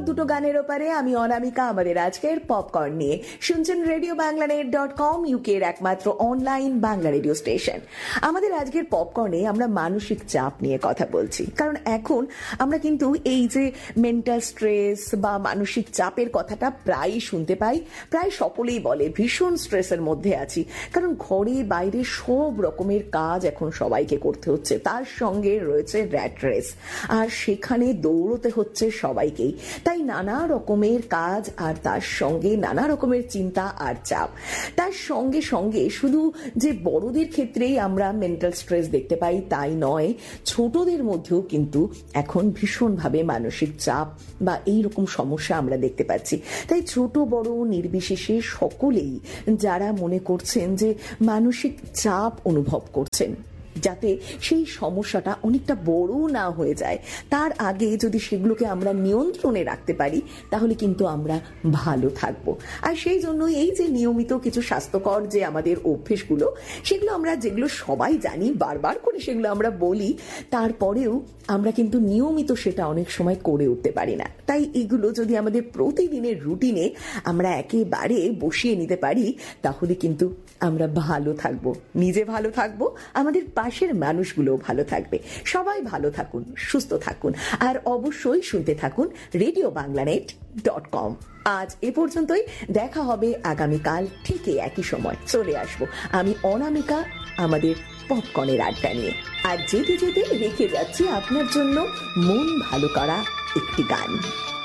দুটো গানের ওপারে আমি অনামিকা আমাদের আজকের পপকর্ন নিয়ে শুনছেন RadioBanglaNet.com, ইউকের একমাত্র অনলাইন বাংলা রেডিও স্টেশন। আমাদের আজকের পপকর্নে আমরা মানসিক চাপ নিয়ে কথা বলছি, কারণ এখন আমরা কিন্তু এই যে মেন্টাল স্ট্রেস বা মানসিক চাপের কথাটা প্রায়ই শুনতে পাই। প্রায় সকলেই বলে ভীষণ স্ট্রেসের মধ্যে আছি, কারণ ঘরে বাইরে সব রকমের কাজ এখন সবাইকে করতে হচ্ছে, তার সঙ্গে রয়েছে র্যাট রেস, আর সেখানে দৌড়তে হচ্ছে সবাইকেই। তাই নানা রকমের কাজ আর তার সঙ্গে নানা রকমের চিন্তা আর চাপ। তার সঙ্গে সঙ্গে শুধু যে বড়দের ক্ষেত্রেই আমরা মেন্টাল স্ট্রেস দেখতে পাই তাই নয়, ছোটদের মধ্যেও কিন্তু এখন ভীষণভাবে মানসিক চাপ বা এইরকম সমস্যা আমরা দেখতে পাচ্ছি। তাই ছোট বড় নির্বিশেষে সকলেই যারা মনে করছেন যে মানসিক চাপ অনুভব করছেন, যাতে সেই সমস্যাটা অনেকটা বড় না হয়ে যায়, তার আগে যদি সেগুলোকে আমরা নিয়ন্ত্রণে রাখতে পারি তাহলে কিন্তু আমরা ভালো থাকবো। আর সেই জন্য এই যে নিয়মিত কিছু স্বাস্থ্যকর যে আমাদের অভ্যেসগুলো, সেগুলো আমরা যেগুলো সবাই জানি, বারবার করে সেগুলো আমরা বলি, তারপরেও আমরা কিন্তু নিয়মিত সেটা অনেক সময় করে উঠতে পারি না। তাই এগুলো যদি আমাদের প্রতিদিনের রুটিনে আমরা একেবারে বসিয়ে নিতে পারি, তাহলে কিন্তু আমরা ভালো থাকবো, নিজে ভালো থাকবো, আমাদের পাশের মানুষগুলো ভালো থাকবে। সবাই ভালো থাকুন, সুস্থ থাকুন, আর অবশ্যই শুনতে থাকুন RadioBanglaNet.com। আজ এ পর্যন্তই, দেখা হবে আগামীকাল ঠিক একই সময়। চলে আসবো আমি অনামিকা আমাদের পপকর্নের আড্ডা নিয়ে। আর যেতে যেতে রেখে যাচ্ছি আপনার জন্য মন ভালো করা একটি গান।